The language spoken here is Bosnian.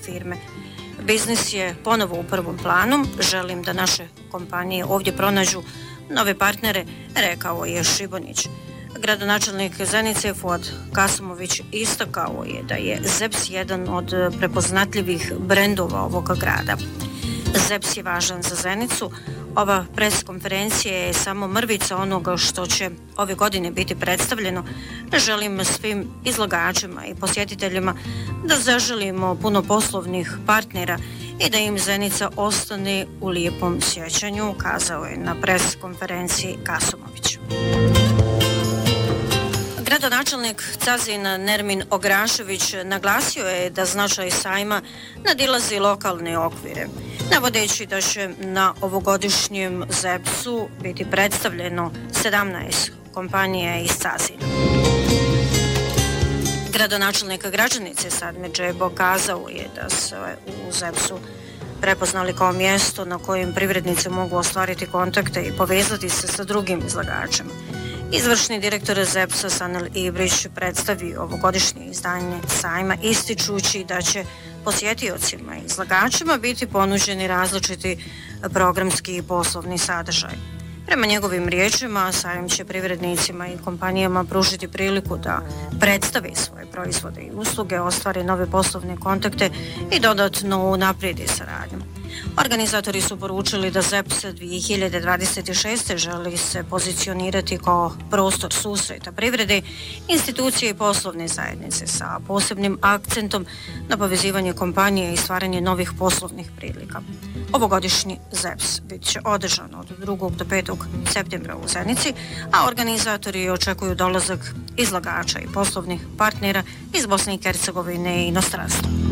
firme. Biznis je ponovo u prvom planu, želim da naše kompanije ovdje pronađu nove partnere, rekao je Šibonić. Gradonačelnik Zenice Fuad Kasimović istakao je da je ZEPS jedan od prepoznatljivih brendova ovoga grada. ZEPS je važan za Zenicu. Ova pres konferencija je samo mrvica onoga što će ove godine biti predstavljeno. Želim svim izlagačima i posjetiteljima da zaželimo puno poslovnih partnera i da im Zenica ostane u lijepom sjećanju, kazao je na pres konferenciji Kasimović. Gradonačelnik Cazina Nermin Ograšević naglasio je da značaj sajma nadilazi lokalne okvire, navodeći da će na ovogodišnjem ZEPS-u biti predstavljeno 17 kompanija iz Cazina. Gradonačelnik Gračanice Sadmir Džebo kazao je da se u ZEPS-u prepoznali kao mjesto na kojem privrednici mogu ostvariti kontakte i povezati se sa drugim izlagačima. Izvršni direktor ZEPS-a Sanel Ibrić predstavio ovogodišnje izdanje sajma ističući da će posjetiocima i izlagačima biti ponuđeni različiti programski i poslovni sadržaj. Prema njegovim riječima, sajam će privrednicima i kompanijama pružiti priliku da predstave svoje proizvode i usluge, ostvare nove poslovne kontakte i dodatno unaprijedi saradnju. Organizatori su poručili da ZEPS 2026. želi se pozicionirati kao prostor susreta privrede, institucije i poslovne zajednice sa posebnim akcentom na povezivanje kompanije i stvaranje novih poslovnih prilika. Ovogodišnji ZEPS bit će održan od 2. do 5. septembra u Zenici, a organizatori očekuju dolazak izlagača i poslovnih partnera iz Bosne i Hercegovine i inostranstva.